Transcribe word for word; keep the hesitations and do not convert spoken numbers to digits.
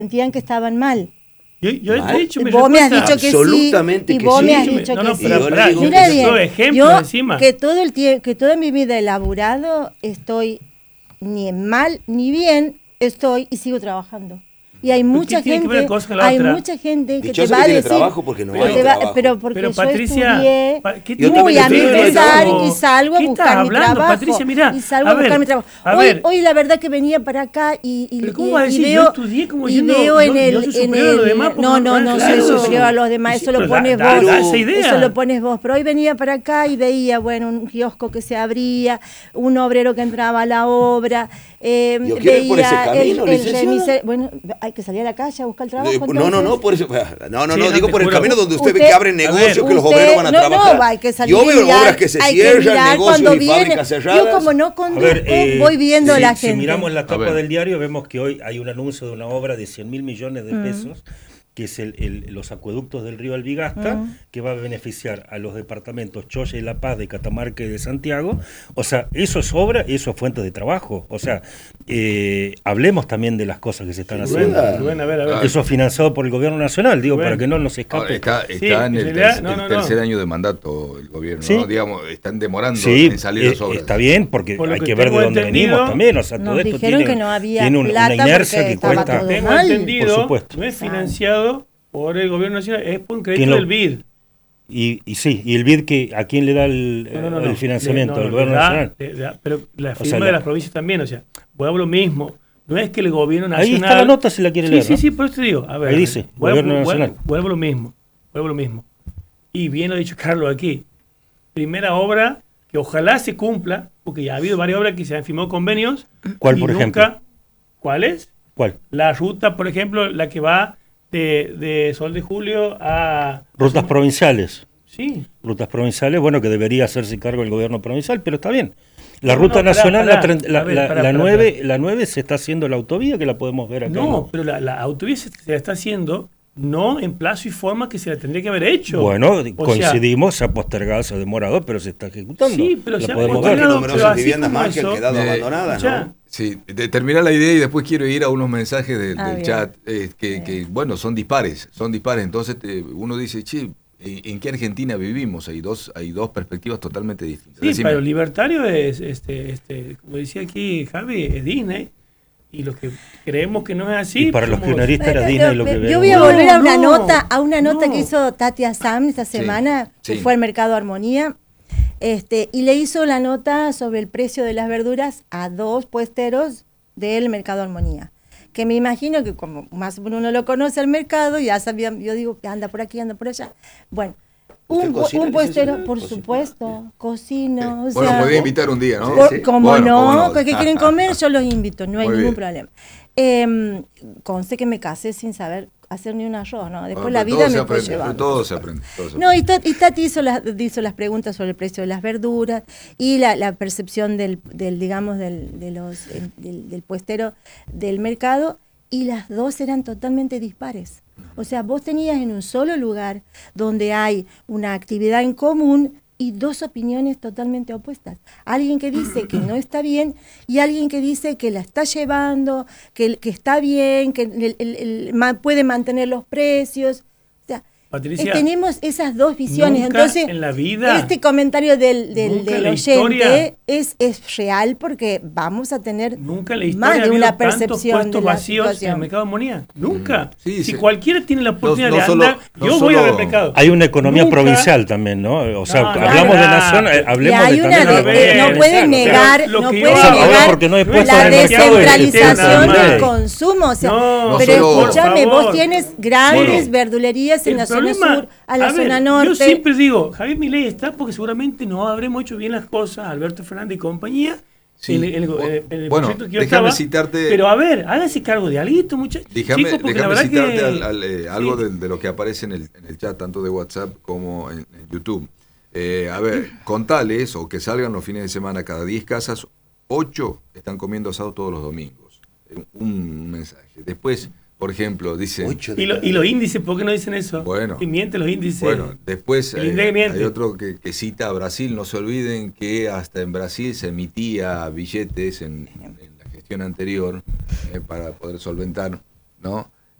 sentían que estaban mal. Yo, yo he dicho, vos me has dicho que absolutamente sí, que y vos sí. me has dicho no, que no, sí. pero, pero, Mira bien, yo encima. que todo el tiempo, que toda mi vida he laburado, estoy ni mal ni bien, estoy y sigo trabajando. Y hay mucha gente, hay otra? mucha gente que Dichosa te va que a decir, trabajo porque no hay va, trabajo. pero porque pero, yo Patricia, estudié ¿qué muy a mi pesar no? y salgo a buscar mi trabajo. Patricia, mirá, y salgo a, a buscar ver, mi trabajo. A hoy, ver. hoy la verdad que venía para acá y, y, ¿Pero cómo y, va a decir, y veo, yo estudié como y yendo, veo en yo, el, yo soy en superior a los el demás, no, no, no, claro, soy superior a los demás, eso lo pones da, vos, da esa idea. Eso lo pones vos, pero hoy venía para acá y veía, bueno, un kiosco que se abría, un obrero que entraba a la obra, eh, Yo quiero ir por ese camino, el, el licenciada. Bueno, hay que salir a la calle a buscar el trabajo. Eh, no, no, no, por eso, no, no, sí, no, no digo por el juro. camino donde usted, usted ve que abren negocios, ver, que los obreros van a no, trabajar. No, hay que salir yo veo mirar, obras que se hay cierran, que mirar negocios y viene, fábricas cerradas. Yo como no conduzco, ver, eh, voy viendo si, la si gente. Si miramos la tapa del diario, vemos que hoy hay un anuncio de una obra de cien mil millones de pesos, mm. que es el, el, los acueductos del río Albigasta, mm. que va a beneficiar a los departamentos Choya y La Paz, de Catamarca y de Santiago. O sea, eso es obra y eso es fuente de trabajo. O sea, eh, hablemos también de las cosas que se están sí, haciendo. Rubén, Rubén, a ver, a ver. Eso es financiado por el gobierno nacional, digo, Rubén. Para que no nos escape. Ahora, está está sí, en el, realidad, ter, no, no, el tercer no. año de mandato el gobierno, ¿sí? ¿no? Digamos, están demorando sí, en salir eh, las obras. Está bien, porque por hay que que ver de dónde entendido, venimos también. O sea, todo nos esto dijeron tiene, que no había tiene una, plata una inercia que estaba cuesta. todo Tengo mal. entendido, por supuesto. no es financiado por el gobierno nacional, es por un crédito lo, del B I D. Y, y sí, y el B I D, que ¿a quién le da el, no, no, no, el financiamiento? no, no, ¿Al gobierno da, nacional? Le da, pero la firma o sea, de las provincias también, o sea, vuelvo lo mismo. No es que el gobierno nacional... Ahí está la nota si la quiere sí, leer, Sí, ¿no? sí, por eso te digo. A ver, ahí dice, vuelvo, gobierno nacional. Vuelvo, vuelvo lo mismo, vuelvo lo mismo. Y bien lo ha dicho Carlos aquí. Primera obra que ojalá se cumpla, porque ya ha habido varias obras que se han firmado convenios. ¿Cuál, y por nunca, ejemplo? ¿Cuál es? ¿Cuál? La ruta, por ejemplo, la que va de, de Sol de Julio a... Rutas provinciales. Sí. Rutas provinciales, bueno, que debería hacerse cargo el gobierno provincial, pero está bien. La no, ruta no, nacional, pará, pará, la, a ver, la, pará, la, pará, nueve, pará. la nueve se está haciendo la autovía, que la podemos ver acá. No, ¿no? pero la, la autovía se, se la está haciendo no en plazo y forma que se la tendría que haber hecho. Bueno, o coincidimos, sea, se ha postergado, se ha demorado, pero se está ejecutando. Sí, pero la se ha podemos postergado, ver. Numerosas viviendas más que han quedado eh, abandonadas, ya. ¿no? Sí, de, terminar la idea y después quiero ir a unos mensajes de, ah, del bien. chat eh, que, que, bueno, son dispares, son dispares. Entonces eh, uno dice, che, ¿en qué Argentina vivimos? Hay dos, hay dos perspectivas totalmente distintas. Sí, Decime. pero libertario es, este, este, como decía aquí Javi, es Disney. Y los que creemos que no es así. Y para los somos... kirchneristas era Pero, Disney lo que Yo vemos. voy a volver a una No, nota, a una nota no. que hizo Tati Assam esta Sí, semana, que sí. fue al Mercado Armonía, este, y le hizo la nota sobre el precio de las verduras a dos puesteros del Mercado Armonía. Que me imagino que como más uno no lo conoce al mercado, ya sabía, yo digo que anda por aquí, anda por allá. Bueno, un, cocina, un puestero, licenciada? por ¿Cocina? supuesto, cocino. O Bueno, sea, podía invitar un día, ¿no? por- Sí, sí. como Bueno, no, cómo no. ¿qué quieren comer? Yo los invito, no hay Muy ningún bien. problema. Eh, conste que me casé sin saber hacer ni un arroz, ¿no? Después Bueno, la pero vida todo se me fue aprende, llevando. todo se aprende. Todo se No, aprende. y, Ta- y Tati hizo las, hizo las preguntas sobre el precio de las verduras y la, la percepción del, del digamos, del, de los, el- del, del puestero del mercado, y las dos eran totalmente dispares. O sea, vos tenías en un solo lugar donde hay una actividad en común y dos opiniones totalmente opuestas. Alguien que dice que no está bien y alguien que dice que la está llevando, que, que está bien, que el- el- el- ma- puede mantener los precios. O sea, Patricia, eh, tenemos esas dos visiones. nunca Entonces, en la vida, este comentario del, del, nunca del en la oyente historia, es, es real porque vamos a tener nunca en la historia más ha de habido una tantos percepción de puestos la vacíos en el situación. mercado de Armonía. Nunca. Sí, si sí. cualquiera tiene la oportunidad No- no de solo- andar, no yo voy solo- al mercado. Hay una economía Nunca- provincial también, ¿no? O sea, No, no, hablamos de no. nación, eh, Y hablemos hay de una también de- de- de- no de- pueden de- negar, Pero lo no que pueden yo hago- negar ahora porque no hay puestos la en el mercado del descentralización sistema, del ¿no? consumo. O sea, No, pero solo- escúchame, por vos favor. tienes grandes Sí. verdulerías en El la zona problema- sur, a la a ver, zona norte. Yo siempre digo, Javier Milei está porque seguramente no habremos hecho bien las cosas, Alberto Fernández y compañía, Sí. en, el- en el- Bueno, en el bueno, proyecto que yo déjame estaba. citarte- Pero a ver, hágase cargo de algo, muchachos. Déjame, Chicos, porque la déjame verdad citarte que... al- al, eh, algo Sí. de, de lo que aparece en el, en el chat, tanto de WhatsApp como en, en YouTube. Eh, a ver, contales o que salgan los fines de semana, cada diez casas, ocho están comiendo asado todos los domingos. Un, un mensaje. Después, por ejemplo, dice... Ocho de Y, lo- cada y los diez. índices, ¿por qué no dicen eso? Bueno. Y mienten los índices. Bueno, después El eh, INDEC miente. hay otro que, que cita a Brasil. No se olviden que hasta en Brasil se emitía billetes en, en la gestión anterior eh, para poder solventar, ¿no?